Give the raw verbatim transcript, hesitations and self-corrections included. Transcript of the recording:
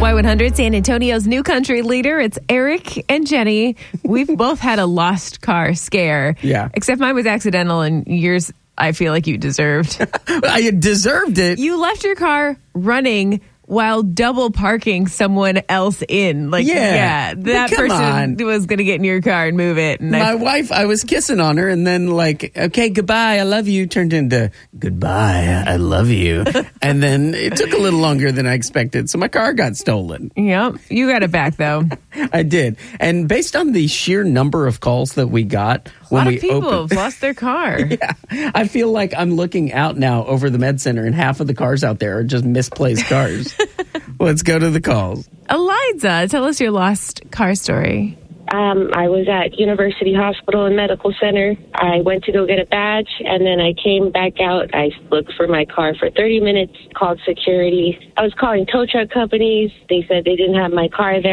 Y one hundred, San Antonio's new country leader. It's Eric and Jenny. We've both had a lost car scare. Yeah. Except mine was accidental and yours, I feel like you deserved. I deserved it. You left your car running while double parking someone else in. Like, Yeah. yeah, that Come person on. was going to get in your car and move it. And My I, wife, I was kissing on her, and then like, okay, goodbye, I love you, turned into goodbye, I love you. And then it took a little longer than I expected, so my car got stolen. Yep, you got it back, though. I did. And based on the sheer number of calls that we got A when lot we of people opened, have lost their car. yeah, I feel like I'm looking out now over the med center, and half of the cars out there are just misplaced cars. Let's go to the calls. Eliza, tell us your lost car story. Um, I was at University Hospital and Medical Center. I went to go get a badge, and then I came back out. I looked for my car for thirty minutes, called security. I was calling tow truck companies. They said they didn't have my car there.